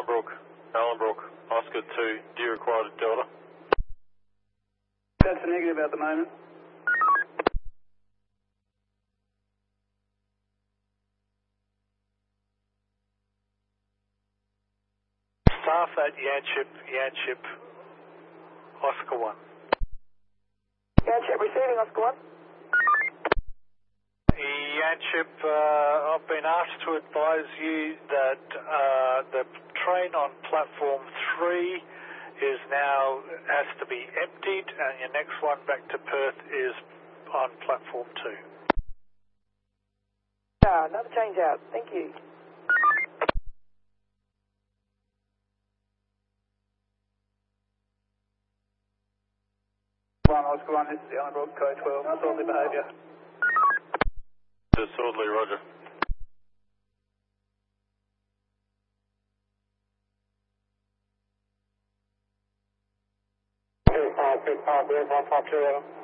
Allenbrook, Oscar 2, do you require a Delta? That's a negative at the moment. Staff at Yanchep, Oscar 1. Yanchep receiving Oscar 1. Yanchep, I've been asked to advise you that the train on platform 3 is now has to be emptied, and your next one back to Perth is on platform 2. Another change out. Thank you. Oscar 1, this is the Allenbrook, code 12, disorderly behaviour. Disorderly, roger. Good 5, 152,